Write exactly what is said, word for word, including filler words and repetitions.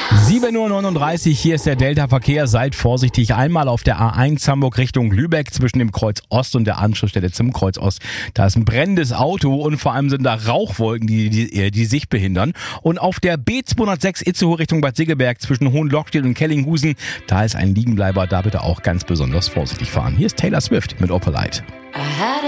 sieben Uhr neununddreißig, hier ist der Delta-Verkehr. Seid vorsichtig. Einmal auf der A eins Hamburg Richtung Lübeck zwischen dem Kreuz Ost und der Anschlussstelle zum Kreuz Ost. Da ist ein brennendes Auto und vor allem sind da Rauchwolken, die die, die Sicht behindern. Und auf der B zweihundertsechs Itzehoe Richtung Bad Segeberg zwischen Hohenlockstedt und Kellinghusen, da ist ein Liegenbleiber. Da bitte auch ganz besonders vorsichtig fahren. Hier ist Taylor Swift mit Opalite.